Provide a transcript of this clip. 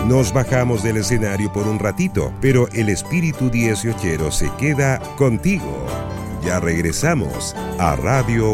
Nos bajamos del escenario por un ratito, pero el espíritu 18ero se queda contigo. Ya regresamos a Radio